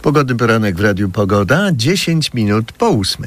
Pogodny poranek w Radiu Pogoda, 10 minut po 8.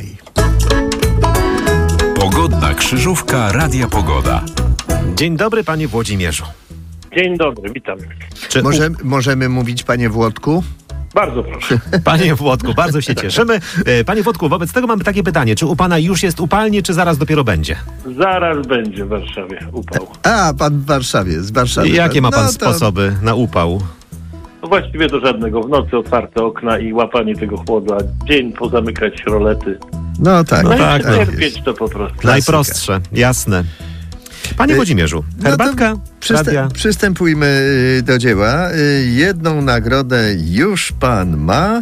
Pogodna krzyżówka Radia Pogoda. Dzień dobry, panie Włodzimierzu. Dzień dobry, witam. Możemy mówić, panie Włodku? Bardzo proszę. Panie Włodku, bardzo się cieszymy. Panie Włodku, wobec tego mamy takie pytanie. Czy u pana już jest upalnie, czy zaraz dopiero będzie? Zaraz będzie w Warszawie upał. A, pan w Warszawie, z Warszawy. Jakie ma pan sposoby na upał? No właściwie do żadnego. W nocy otwarte okna i łapanie tego chłodu, a dzień pozamykać rolety. No tak. No tak, i no. cierpieć to po prostu. Najprostsze, jasne. Panie Włodzimierzu, herbatka, radia... Przystępujmy do dzieła. Jedną nagrodę już pan ma,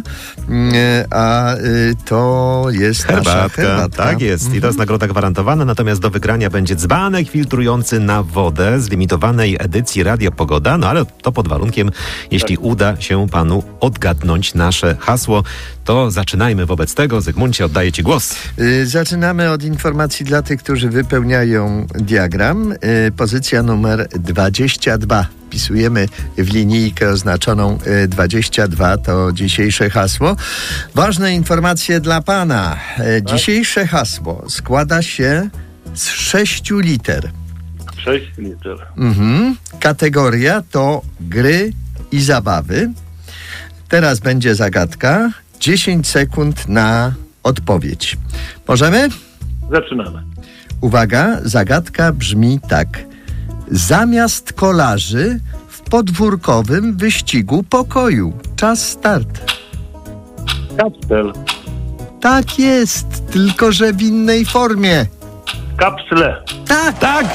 a to jest nasza herbatka. Tak jest. I to jest nagroda gwarantowana, natomiast do wygrania będzie dzbanek filtrujący na wodę z limitowanej edycji Radia Pogoda, no ale to pod warunkiem, jeśli uda się panu odgadnąć nasze hasło. To zaczynajmy wobec tego. Zygmuncie, oddaję ci głos. Zaczynamy od informacji dla tych, którzy wypełniają diagram. Pozycja numer 22. Wpisujemy w linijkę oznaczoną 22. To dzisiejsze hasło. Ważne informacje dla pana. Dzisiejsze hasło składa się z 6 liter. 6 liter. Kategoria to gry i zabawy. Teraz będzie zagadka. 10 sekund na odpowiedź. Możemy? Zaczynamy. Uwaga, zagadka brzmi tak. Zamiast kolarzy w podwórkowym wyścigu pokoju. Czas start. Kapsel. Tak jest, tylko że w innej formie. Kapsle. Tak! Tak!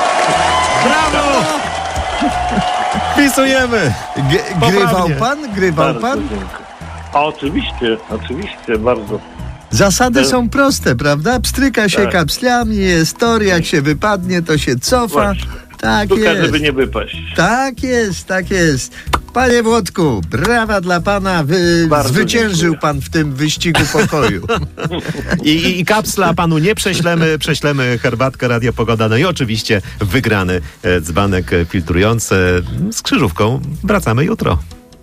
Brawo! Wpisujemy! Grywał pan? Dziękuję. A oczywiście, bardzo. Zasady są proste, prawda? Pstryka się Tak. kapslami, jest tor, jak się wypadnie, to się cofa. Właśnie. Tak Sztuka, jest. żeby nie wypaść. Tak jest. Panie Włodku, brawa dla pana. Bardzo Zwyciężył dziękuję. pan w tym wyścigu pokoju. I kapsla panu nie prześlemy herbatkę Radia Pogoda, no i oczywiście wygrany dzbanek filtrujący z krzyżówką. Wracamy jutro.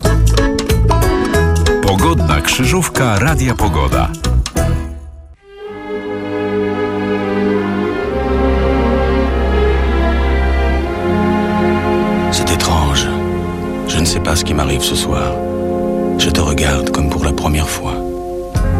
Pogodna krzyżówka Radia Pogoda. C'est étrange. Je ne sais pas ce qui m'arrive ce soir. Je te regarde comme pour la première fois.